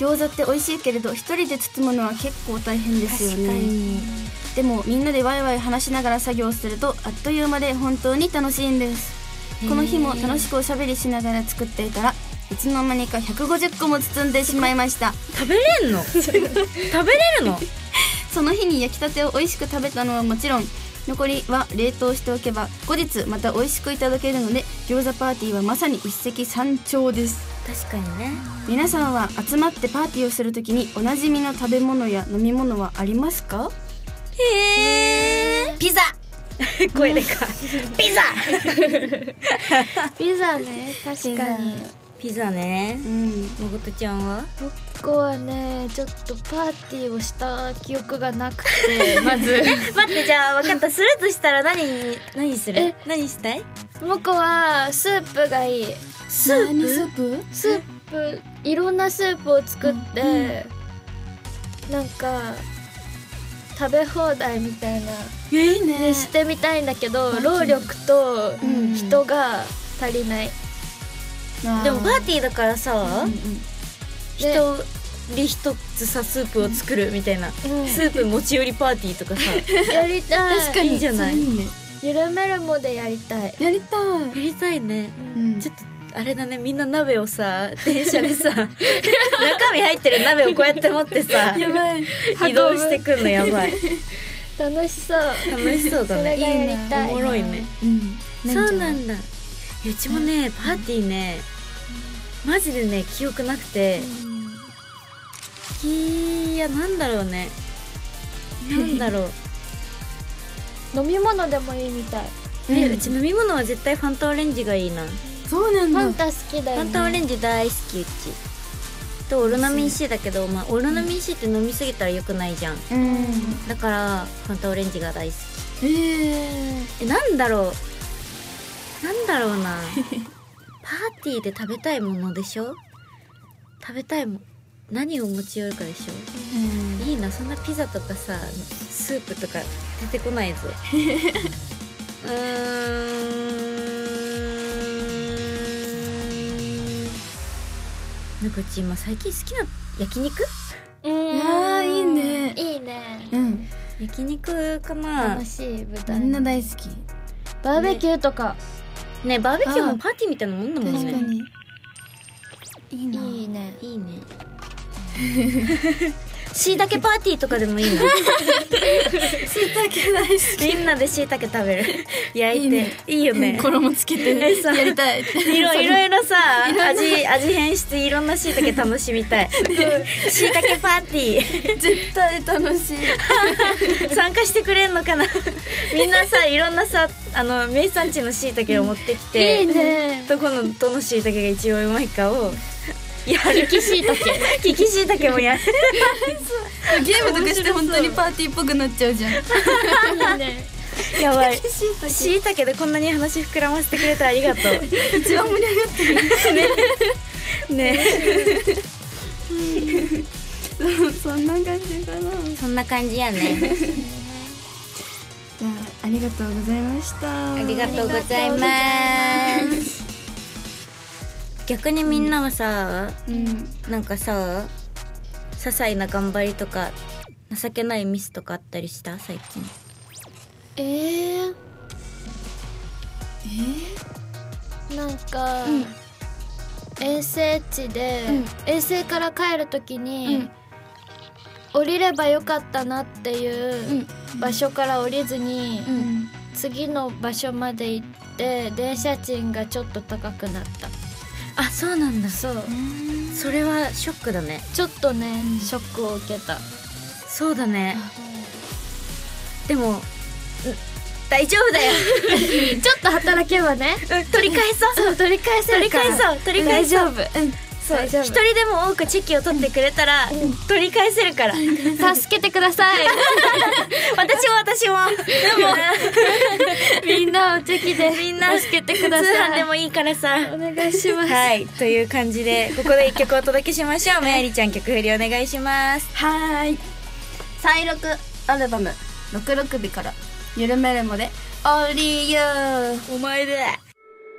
餃子って美味しいけれど一人で包むのは結構大変ですよね。でもみんなでワイワイ話しながら作業するとあっという間で本当に楽しいんです。この日も楽しくおしゃべりしながら作っていたらいつの間にか150個も包んでしまいました。 食べれんの食べれるのその日に焼きたてを美味しく食べたのはもちろん、残りは冷凍しておけば後日また美味しくいただけるので、餃子パーティーはまさに一石三鳥です。 確かにね。 皆さんは集まってパーティーをするときにおなじみの食べ物や飲み物はありますか？ ピザ声でかピザピザね、確かに。 ピザね。もごとちゃんは？ 僕はね、ちょっとパーティーをした記憶がなくてまず待って、じゃあ分かった。するとしたら何する？何したい？ 僕はスープがいい。 スープいろんなスープを作って、なんか食べ放題みたいなにしてみたいんだけど、労力と人が足りない。 でもパーティーだからさ、一人一つさスープを作るみたいな、スープ持ち寄りパーティーとかさやりたい。 確かにいいじゃない。 ゆるめるもでやりたい。 やりたいね。ちょっとあれだね、みんな鍋をさ電車でさ中身入ってる鍋をこうやって持ってさやばい移動してくんのやばい。 楽しそうだね。 それがやりたい。 おもろいね。そうなんだ。うちもねパーティーねマジでね記憶なくて、いやなんだろうね、なんだろう飲み物でもいいみたい。 うち飲み物は絶対ファンタオレンジがいいな。 そうなんだ。 ファンタ好きだよね。 ファンタオレンジ大好き。うちとオロナミン C だけど、オロナミン C って飲みすぎたら良くないじゃん。だからファンタオレンジが大好き。なんだろうなパーティーで食べたいものでしょ。食べたいも何を持ち寄るかでしょ。いいな、そんなピザとかさスープとか出てこないぞ。なんかうち今最近好きな焼肉。 いいね。 いいね。 焼肉かな。 楽しい豚。 みんな大好き。 バーベキューとかね、バーベキューもパーティーみたいなもんだもんね。 確かにいいな。 いいね。 いいね。しいたけパーティーとかでもいいの。 しいたけ大好き。 みんなでしいたけ食べる。焼いていいよね。 衣つけてやりたい。 いろいろさ味変していろんなしいたけ楽しみたい。しいたけパーティー絶対楽しい。 参加してくれんのかな。みんなさいろんなさ名産地のしいたけを持ってきて、 いいね。 どのしいたけが一番うまいかをやる。 利きしいたけ利きしいたけもやる。 ゲームとかして本当にパーティーっぽくなっちゃうじゃん。 いいね。 やばい。しいたけでこんなに話膨らませてくれてありがとう。 一番盛り上がってるね。 そんな感じかな。 そんな感じやね。 じゃあありがとうございました。 ありがとうございます。逆にみんなはさ、なんかさ些細な頑張りとか情けないミスとかあったりした最近？ なんか、遠征地で、遠征から帰るときに、降りればよかったなっていう場所から降りずに、次の場所まで行って電車賃がちょっと高くなった。 あ、そうなんだ。 そう、 それはショックだね。 ちょっとね、ショックを受けた。 そうだね。でも大丈夫だよ。 ちょっと働けばね、 取り返そう。 そう、取り返せるから。 大丈夫。そう、 大丈夫。 一人でも多くチェキを取ってくれたら取り返せるから。 助けてください。 私も。でもみんなをチェキでみんな助けてください。 通販でもいいからさ。 お願いします。 はい、という感じでここで一曲お届けしましょう。めありちゃん曲振りお願いします。 はい。再録アルバム66日からゆるめるもで Only You。 お前だ。